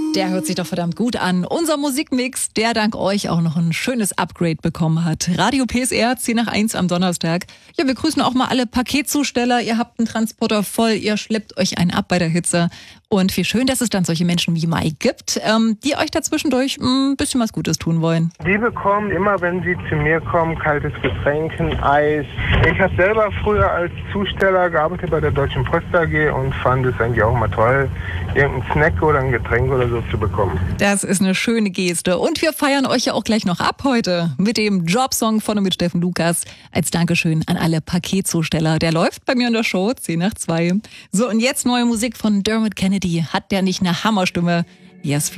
Der hört sich doch verdammt gut an. Unser Musikmix, der dank euch auch noch ein schönes Upgrade bekommen hat. Radio PSR, 10 nach 1 am Donnerstag. Ja, wir grüßen auch mal alle Paketzusteller. Ihr habt einen Transporter voll, ihr schleppt euch einen ab bei der Hitze. Und wie schön, dass es dann solche Menschen wie Mai gibt, die euch dazwischendurch ein bisschen was Gutes tun wollen. Die bekommen immer, wenn sie zu mir kommen, kaltes Getränk, ein Eis. Ich habe selber früher als Zusteller gearbeitet bei der Deutschen Post AG und fand es eigentlich auch mal toll, irgendeinen Snack oder ein Getränk oder so zu bekommen. Das ist eine schöne Geste. Und wir feiern euch ja auch gleich noch ab heute mit dem Jobsong von und mit Steffen Lukas als Dankeschön an alle Paketzusteller. Der läuft bei mir in der Show, 10 nach 2. So, und jetzt neue Musik von Dermot Kennedy. Hat der nicht eine Hammerstimme? Yes,